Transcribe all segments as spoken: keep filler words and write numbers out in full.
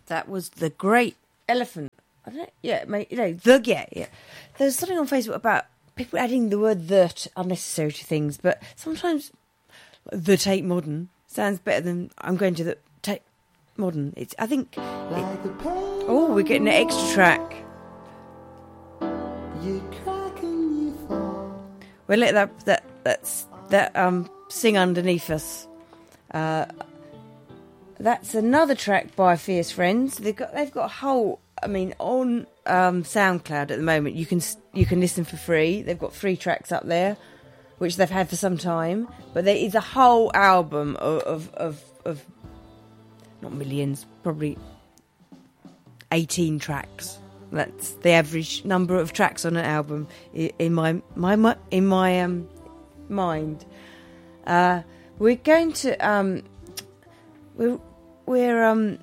That was The Great Elephant. I don't know. Yeah, mate, you know, the, yeah, yeah. There's something on Facebook about people adding the word the to unnecessary to things, but sometimes the Tate Modern sounds better than I'm going to the Tate Modern. It's, I think, it, oh, we're getting an extra track. We'll let that, that, that's, that, um, sing underneath us. Uh, That's another track by Fierce Friends. They've got they've got a whole. I mean, on um, SoundCloud at the moment, you can you can listen for free. They've got three tracks up there, which they've had for some time. But there is a whole album of of of, of not millions, probably eighteen tracks. That's the average number of tracks on an album in my my, my in my um, mind. Uh, we're going to um, we're. We're um,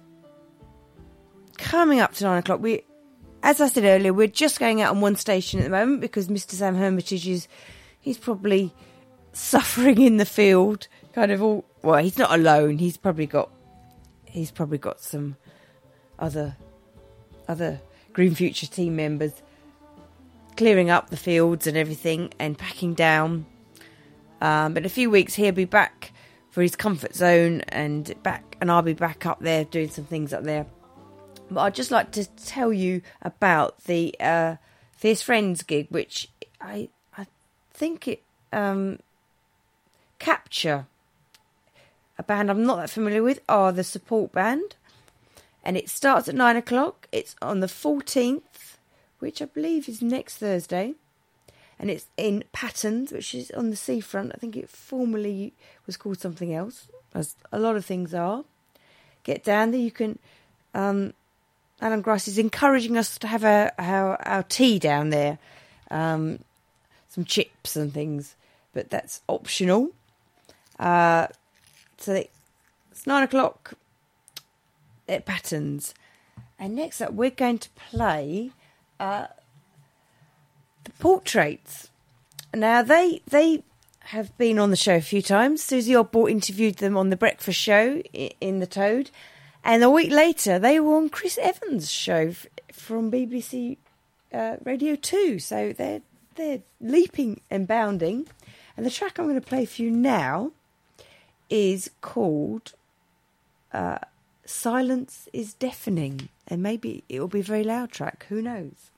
coming up to nine o'clock. We, as I said earlier, we're just going out on one station at the moment because Mister Sam Hermitage is, he's probably suffering in the field. Kind of all. Well, he's not alone. He's probably got, he's probably got some other, other Green Future team members clearing up the fields and everything and packing down. Um, but in a few weeks he'll be back for his comfort zone and back, and I'll be back up there doing some things up there. But I'd just like to tell you about the uh, Fierce Friends gig, which I I think it um, Capture, a band I'm not that familiar with, are the support band, and it starts at nine o'clock. It's on the fourteenth, which I believe is next Thursday. And it's in Pattons, which is on the seafront. I think it formerly was called something else, as a lot of things are. Get down there. You can. Um, Alan Grice is encouraging us to have our, our, our tea down there, um, some chips and things, but that's optional. Uh, so it's nine o'clock at Pattons. And next up, we're going to play... Uh, The Portraits. Now, they they have been on the show a few times. Susie Oddball interviewed them on The Breakfast Show in The Toad. And a week later, they were on Chris Evans' show from B B C uh, Radio two. So they're, they're leaping and bounding. And the track I'm going to play for you now is called uh, Silence is Deafening. And maybe it will be a very loud track. Who knows?